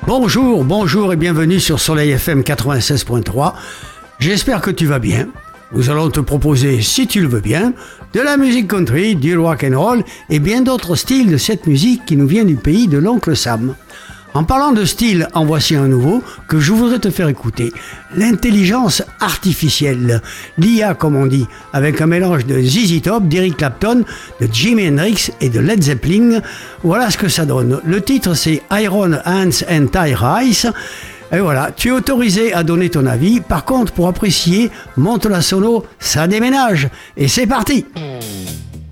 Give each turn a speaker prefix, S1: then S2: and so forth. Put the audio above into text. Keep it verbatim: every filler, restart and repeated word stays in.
S1: Bonjour, bonjour et bienvenue sur Soleil F M quatre-vingt-seize point trois. J'espère que tu vas bien. Nous allons te proposer, si tu le veux bien, de la musique country, du rock and roll et bien d'autres styles de cette musique qui nous vient du pays de l'oncle Sam. En parlant de style, en voici un nouveau que je voudrais te faire écouter. L'intelligence artificielle, l'I A comme on dit, avec un mélange de Z Z Top, d'Eric Clapton, de Jimi Hendrix et de Led Zeppelin. Voilà ce que ça donne. Le titre c'est Iron Hands and Tie Rice. Et voilà, tu es autorisé à donner ton avis. Par contre, pour apprécier, monte la sono, ça déménage. Et c'est parti!